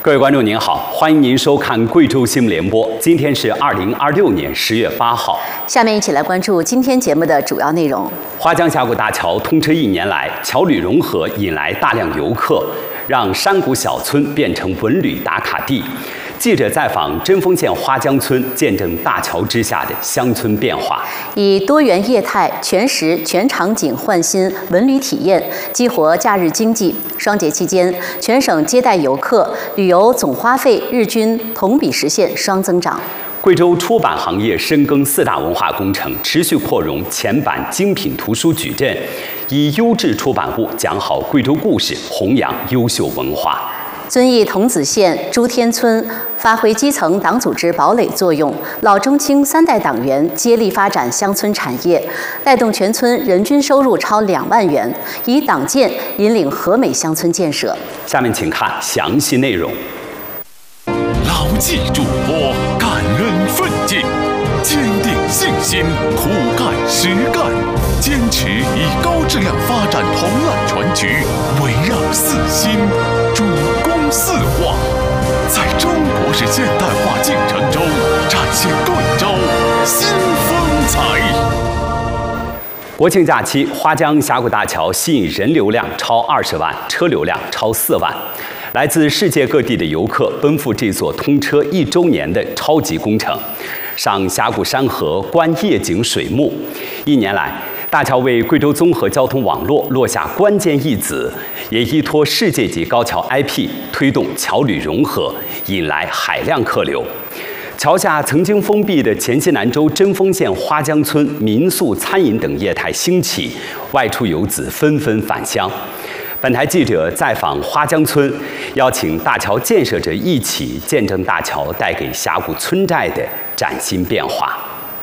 各位观众您好，欢迎您收看贵州新闻联播。今天是2026年10月8号。 下面一起来关注今天节目的主要内容。 花江峡谷大桥通车1年来，桥旅融合引来大量游客，让山谷小村变成文旅打卡地。记者在访针锋县花江村，见证大桥之下的乡村变化。 以多元业态、全时全场景焕新文旅体验，激活假日经济。双节期间，全省接待游客、旅游总花费日均同比实现双增长。 贵州出版行业深耕4大文化工程，持续扩容前版精品图书矩阵，以优质出版物讲好贵州故事，弘扬优秀文化。 遵义桐梓县朱天村发挥基层党组织堡垒作用，老中青3代党员接力发展乡村产业，带动全村人均收入超2万元，以党建引领和美乡村建设。 下面请看详细内容。 牢记嘱托，感恩奋进，坚定信心，苦干实干，坚持以高质量发展同案全局，围绕4新，主攻4化，在中国式现代化进程中展现贵州新风采。 国庆假期，花江峡谷大桥吸引人流量超20万，车流量超4万。来自世界各地的游客奔赴这座通车1周年的超级工程，赏峡谷山河，观夜景水幕。1年来，大桥为贵州综合交通网络落下关键一子，也依托世界级高桥 IP， 推动桥旅融合，引来海量客流。桥下曾经封闭的黔西南州针锋县花江村民宿、餐饮等业态兴起，外出游子纷纷返乡。本台记者在访花江村，邀请大桥建设者一起见证大桥带给峡谷村寨的崭新变化。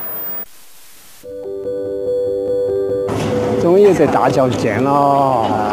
终于这大桥建了。